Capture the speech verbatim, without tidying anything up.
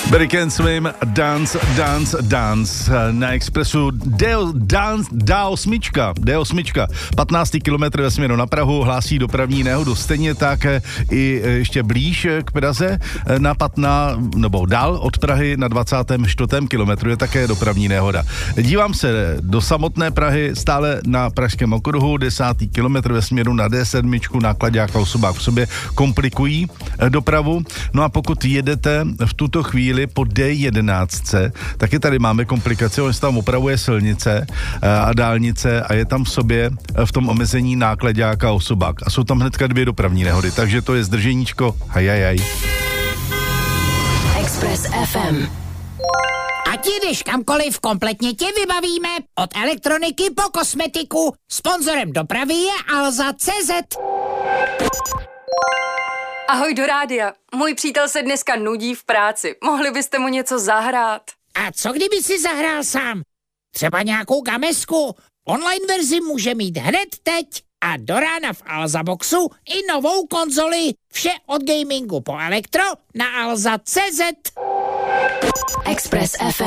Barry Ken Swim, Dance, Dance, Dance. Na Expressu D osm, D osm, patnáctý kilometr ve směru na Prahu, hlásí dopravní nehodu. Stejně tak i ještě blíž k Praze na patnáct, nebo dál od Prahy na dvacátém čtvrtém kilometru je také dopravní nehoda. Dívám se do samotné Prahy, stále na Pražském okruhu, desátý kilometr ve směru na D sedm, náklaďák a osobák v sobě komplikují dopravu. No a pokud jedete v tuto chvíli po D jedenáct, taky tady máme komplikace, on se tam opravuje silnice a dálnice a je tam v sobě v tom omezení náklaďák a osobák. A jsou tam hnedka dvě dopravní nehody, takže to je zdrženíčko, hajajaj. Express F M. Ať jdeš kamkoliv, kompletně tě vybavíme. Od elektroniky po kosmetiku. Sponzorem dopravy je Alza tečka cé zet. Ahoj do rádia. Můj přítel se dneska nudí v práci. Mohli byste mu něco zahrát? A co kdyby si zahrál sám? Třeba nějakou gamesku? Online verzi může mít hned teď. A do rána v Alza Boxu i novou konzoli. Vše od gamingu po elektro na alza tečka cé zet. Express F